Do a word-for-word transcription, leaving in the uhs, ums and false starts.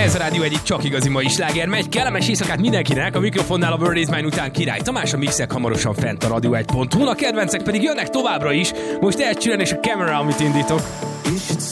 Ez a Rádió egyik csak igazi mai sláger megy. Kellemes éjszakát mindenkinek, a mikrofonnál a World is Mine után Király Tamás, a mixek hamarosan fent a radio egy pont hu, a kedvencek pedig jönnek továbbra is. Most Ed Sheeran és a Camera, amit indítok.